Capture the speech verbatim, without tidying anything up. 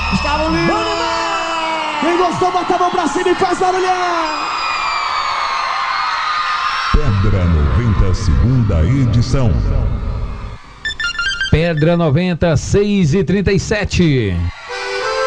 Gustavo Lima! Quem gostou, bota a mão pra cima e faz barulhão! Pedra noventa, segunda edição. Pedra noventa, seis e trinta e sete.